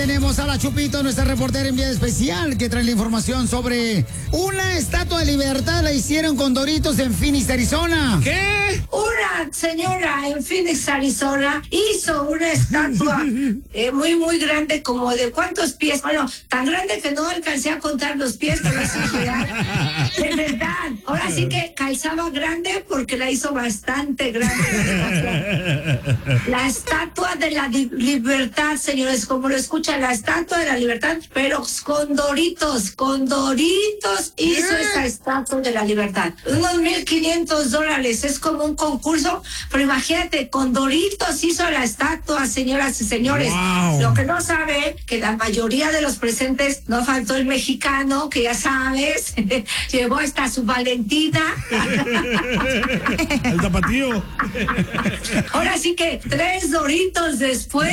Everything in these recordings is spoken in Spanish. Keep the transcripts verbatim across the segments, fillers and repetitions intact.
tenemos a la Chupito, nuestra reportera enviada especial, que trae la información sobre una estatua de libertad la hicieron con Doritos en Phoenix, Arizona. ¿Qué? Una señora en Phoenix, Arizona, hizo una estatua eh, muy, muy grande, como de ¿cuántos pies? Bueno, tan grande que no alcancé a contar los pies, pero es real. De verdad. Ahora sí que calzaba grande porque la hizo bastante grande. La estatua de la di- libertad, señores, como lo escuchan, la estatua de la libertad, pero con Doritos, con Doritos hizo ¿Qué? esa estatua de la libertad. Unos mil quinientos dólares, es como un concurso, pero imagínate, con Doritos hizo la estatua, señoras y señores. Wow. Lo que no sabe, que la mayoría de los presentes, no faltó el mexicano, que ya sabes, llevó hasta su Valentina. El tapatío. Ahora sí que tres Doritos después.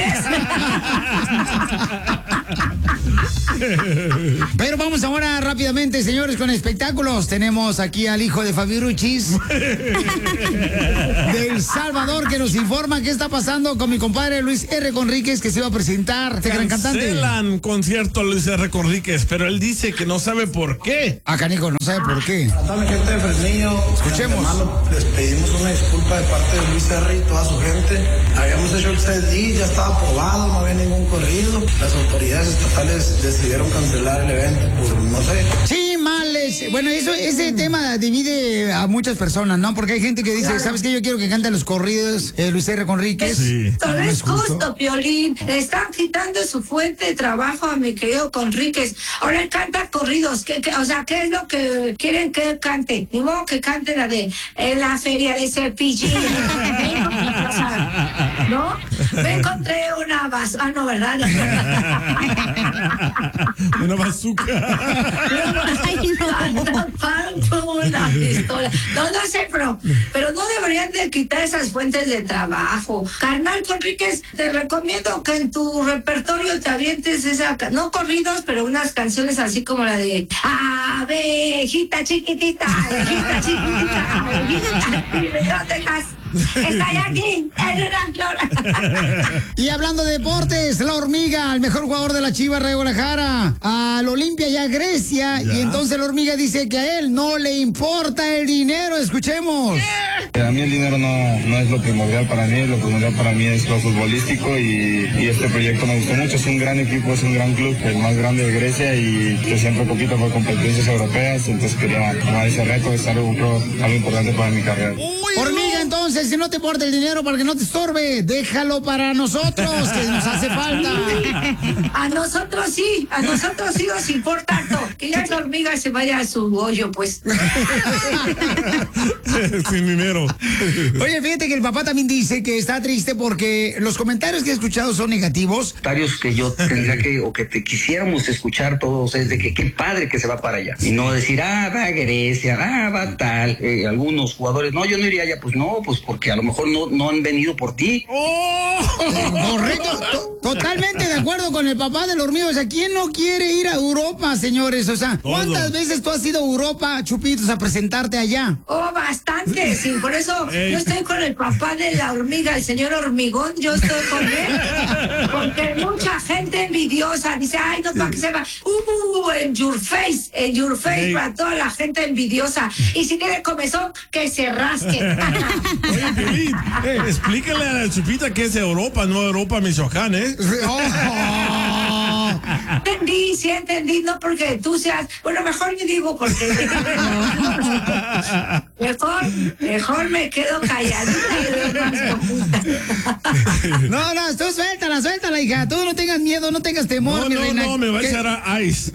Pero vamos ahora rápidamente, señores, con espectáculos. Tenemos aquí al hijo de Fabiruchis de El Salvador, que nos informa qué está pasando con mi compadre Luis R. Conríquez, que se iba a presentar, este gran cantante. Cancelan concierto a Luis R. Conríquez, pero él dice que no sabe por qué. Ah, canijo, no sabe por qué. A toda mi gente de Fresnillo, Escuchemos. de antemano, les pedimos una disculpa de parte de Luis R. y toda su gente. Habíamos hecho el C D, ya estaba aprobado, no había ningún corrido. Las autoridades estatales decidieron cancelar el evento por, no sé, Sí, males. Bueno, eso, ese tema divide a muchas personas, ¿no? Porque hay gente que dice, ¿sabes qué? Yo quiero que cante los corridos eh, Luis R. Conríquez. Sí. Esto no No es es justo. justo, Piolín. Le están quitando su fuente de trabajo a mi querido Conríquez. Ahora él canta corridos. ¿Qué, qué- o sea, ¿qué es lo que quieren que cante? Ni modo que cante la de en la feria de Cepillín. O sea, ¿no? Me encontré una vas... Ah, no, ¿verdad? Una bazooka. Una pistola. No, no sé, pero, pero no deberían de quitar esas fuentes de trabajo. Carnal Conríquez, te recomiendo que en tu repertorio te avientes esa, ca- no corridos, pero unas canciones así como la de abejita chiquitita, abejita chiquitita, abejita, y no dejas. Estoy aquí, en una flor. Y hablando de deportes, la hormiga, el mejor jugador de la Chivas de Guadalajara, al Olimpia y a Grecia. Ya. Y entonces la hormiga dice que a él no le importa el dinero. Escuchemos. A mí el dinero no, no es lo primordial para mí, lo primordial para mí es lo futbolístico y, y este proyecto me gustó mucho. Es un gran equipo, es un gran club, el más grande de Grecia y que siempre compito por competencias europeas, entonces quería tomar ese reto, es algo, creo, algo importante para mi carrera. Hormiga, entonces, si no te importa el dinero para que no te estorbe, déjalo para nosotros, que nos hace falta. A nosotros sí, a nosotros sí nos importa harto. Que ya la hormiga se vaya a su hoyo, pues. Sin dinero. Oye, fíjate que el papá también dice que está triste porque los comentarios que he escuchado son negativos. Comentarios que yo tendría que, o que te quisiéramos escuchar todos, es de que qué padre que se va para allá. Y no decir, ah, va a Grecia, ah, va tal. Eh, algunos jugadores, no, yo no iría allá, pues no, pues porque a lo mejor no, no han venido por ti. ¡Oh! Correcto, to- totalmente de acuerdo con el papá del hormigo. O sea, ¿quién no quiere ir a Europa, señores? O sea, ¿cuántas Todos. veces tú has ido a Europa, Chupitos, a presentarte allá? Oh, bastante, sí, por eso Ey. yo estoy con el papá de la hormiga, el señor Hormigón, yo estoy con él, porque mucha gente envidiosa dice, ay, no, para que se va, uh, en your face, en your face, Ey. para toda la gente envidiosa, y si tiene comezón, que se rasque. Oye, Piolín, eh, explícale a la Chupita que es Europa, no Europa, Michoacán, ¿eh? ¡Oh! Entendí, sí entendí, no porque tú seas, bueno, mejor ni digo porque mejor, mejor me quedo calladita y doy más profunda. No, no, tú suéltala, suéltala, hija. Tú no tengas miedo, no tengas temor, No, mi no, reina. no, me va a ¿Qué? echar a ice.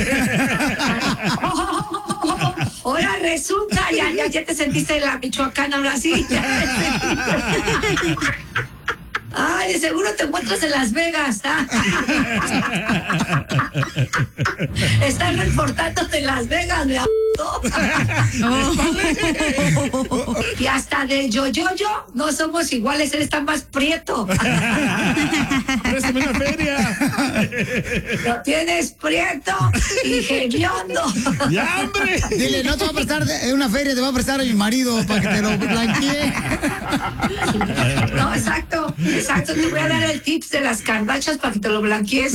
Ahora resulta, ya, ya, ya te sentiste la Michoacán, ahora sí. Ay, de seguro te encuentras en Las Vegas. ¿Ah? Están reportando de Las Vegas, me y hasta de yo, yo, yo, no somos iguales, él está más prieto. Préstame una feria. Lo tienes prieto y hediondo. ¡Ya, hombre! Dile, no te va a prestar de- una feria, te va a prestar a mi marido para que te lo blanquee. No, exacto, exacto. Te voy a dar el tips de las carbachas para que te lo blanquees.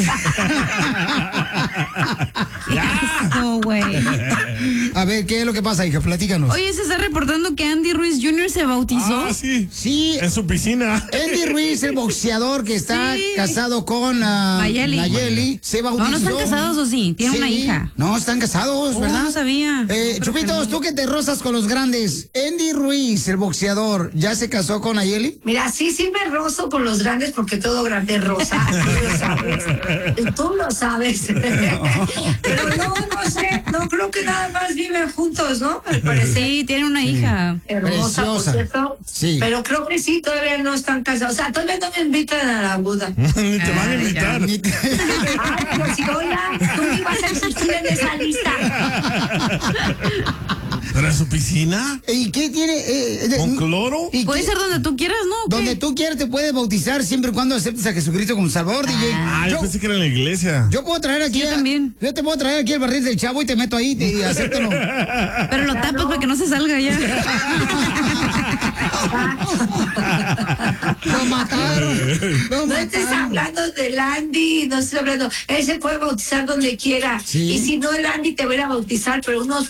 No, güey. A ver, ¿qué es lo que pasa, hija? Platícanos. Oye, se está reportando que Andy Ruiz junior se bautizó. Ah, sí. Sí, En su piscina. Andy Ruiz, el boxeador que está Sí. casado con uh, Nayeli. Nayeli, se bautizó. No, no están casados, ¿o sí? Tiene una Sí. hija. No, están casados, Oh, ¿verdad? no sabía. Eh, Chupitos, tú que te rozas con los grandes. Andy Ruiz, el boxeador, ¿ya se casó con Nayeli? Mira, sí, sí me rozo con los grandes porque todo grande es rosa. Tú lo sabes. Tú lo sabes. Pero no, no sé. No creo que nada más viven juntos, ¿no? Al parecer. Sí, tiene una hija. Hermosa, por Preciosa. cierto. Sí. Pero creo que sí, todavía no están casados. O sea, todavía no me invitan a la boda. Ni te van a invitar. Ni te- Ay, pero si oiga, tú me ibas a existir en esa lista. ¿Pero en su piscina? ¿Y qué tiene? eh, de- ¿Con cloro? ¿Y Puede qué- ser donde tú quieras, ¿no? ¿O qué? Donde tú quieras te puedes bautizar siempre y cuando aceptes a Jesucristo como Salvador, D J. Ah, yo Yo, pensé que era en la iglesia. yo puedo traer aquí. Yo a- también. Yo te puedo traer aquí el barril del chavo y te meto ahí te- y acéptalo. Pero lo tapas para que no se salga ya. Lo mataron. Lo No estés mataron. hablando del Andy, no estoy hablando. Él se puede bautizar donde quiera. Sí. Y si no, el Andy te va a ir a bautizar, pero unos.